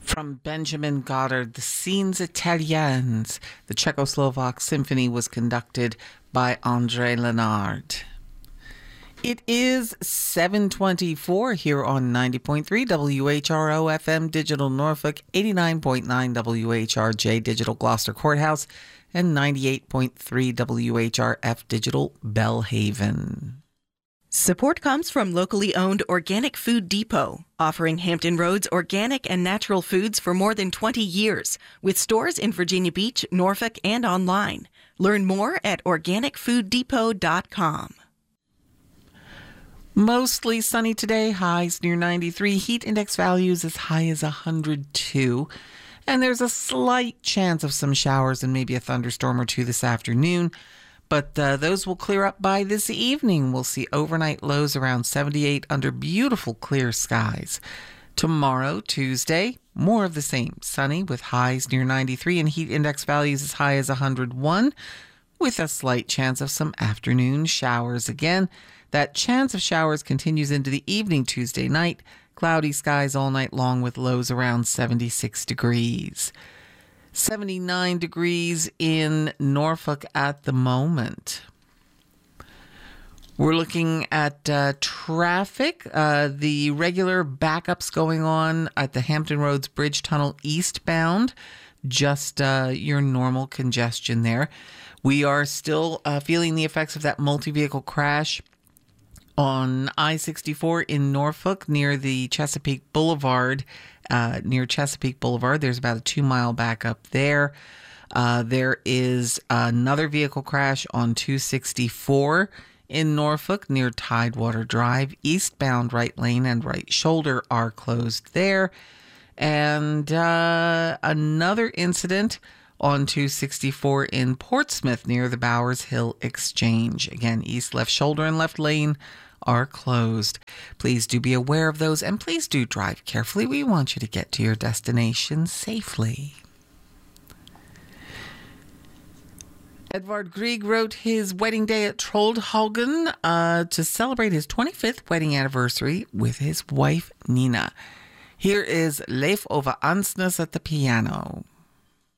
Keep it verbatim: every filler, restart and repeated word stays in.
From Benjamin Goddard, the Scenes Italiennes. The Czechoslovak symphony was conducted by André Lénard. It is seven twenty-four here on ninety point three W H R O F M Digital Norfolk, eighty-nine point nine W H R J Digital Gloucester Courthouse, and ninety-eight point three W H R F Digital Belhaven. Support comes from locally owned Organic Food Depot, offering Hampton Roads organic and natural foods for more than twenty years, with stores in Virginia Beach, Norfolk, and online. Learn more at organic food depot dot com. Mostly sunny today, highs near ninety-three, heat index values as high as one hundred two. And there's a slight chance of some showers and maybe a thunderstorm or two this afternoon. But uh, those will clear up by this evening. We'll see overnight lows around seventy-eight under beautiful clear skies. Tomorrow, Tuesday, more of the same. Sunny with highs near ninety-three and heat index values as high as one hundred one, with a slight chance of some afternoon showers again. That chance of showers continues into the evening Tuesday night. Cloudy skies all night long with lows around seventy-six degrees. seventy-nine degrees in Norfolk at the moment. We're looking at uh, traffic. Uh, the regular backups going on at the Hampton Roads Bridge Tunnel eastbound. Just uh, your normal congestion there. We are still uh, feeling the effects of that multi-vehicle crash on I sixty-four in Norfolk near the Chesapeake Boulevard. Uh, near Chesapeake Boulevard, there's about a two-mile backup there. Uh, there is another vehicle crash on two sixty-four in Norfolk near Tidewater Drive. Eastbound right lane and right shoulder are closed there. And uh, another incident on two sixty-four in Portsmouth near the Bowers Hill Exchange. Again, east left shoulder and left lane are closed. Please do be aware of those, and please do drive carefully. We want you to get to your destination safely. Edvard Grieg wrote his wedding day at Troldhagen uh, to celebrate his twenty-fifth wedding anniversary with his wife, Nina. Here is Leif Ove Ansnes at the piano.